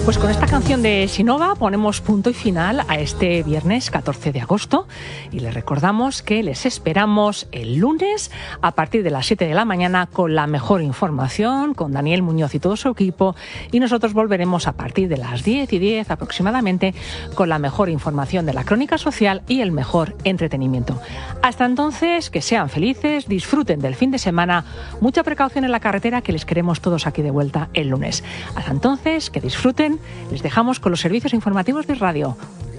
Pues con esta canción de Sinova ponemos punto y final a este viernes 14 de agosto y les recordamos que les esperamos el lunes a partir de las 7 de la mañana con la mejor información, con Daniel Muñoz y todo su equipo, y nosotros volveremos a partir de las 10:10 aproximadamente con la mejor información de la crónica social y el mejor entretenimiento. Hasta entonces, que sean felices, disfruten del fin de semana, mucha precaución en la carretera, que les queremos todos aquí de vuelta el lunes. Hasta entonces, que disfruten. Les dejamos con los servicios informativos de radio.